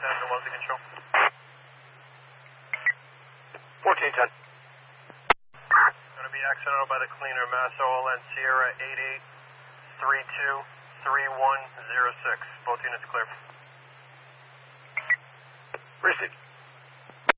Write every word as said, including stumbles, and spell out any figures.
ten to Wellesley Control. fourteen ten. Going to be accidental by the cleaner, Mass O L N Sierra eight eight three two three one zero six. Both units clear. Received.